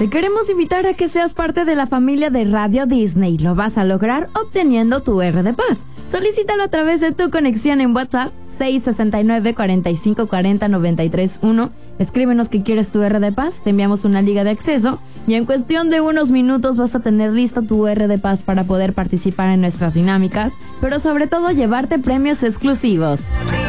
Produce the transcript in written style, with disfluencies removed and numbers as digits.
Te queremos invitar a que seas parte de la familia de Radio Disney. Lo vas a lograr obteniendo tu R de Paz. Solicítalo a través de tu conexión en WhatsApp 669-4540-931. Escríbenos que quieres tu R de Paz, te enviamos una liga de acceso y en cuestión de unos minutos vas a tener listo tu R de Paz para poder participar en nuestras dinámicas, pero sobre todo llevarte premios exclusivos.